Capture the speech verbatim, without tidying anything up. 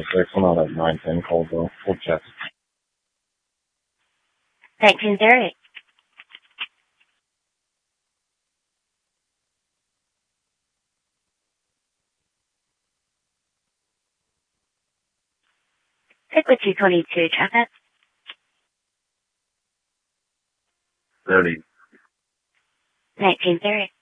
twenty-six. I'm out at nine ten Caldwell. We'll check. nineteen thirty. Stick with two twenty-two traffic. thirty. nineteen thirty.